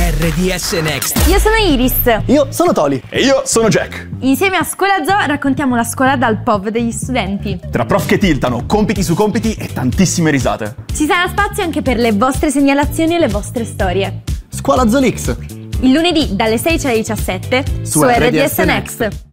RDS Next. Io sono Iris. Io sono Toli. E io sono Jack. Insieme a Scuola Zoo raccontiamo la scuola dal POV degli studenti. Tra prof che tiltano, compiti su compiti e tantissime risate. Ci sarà spazio anche per le vostre segnalazioni e le vostre storie. Scuola Zoo Leaks. Il lunedì dalle 16 alle 17 su RDS Next.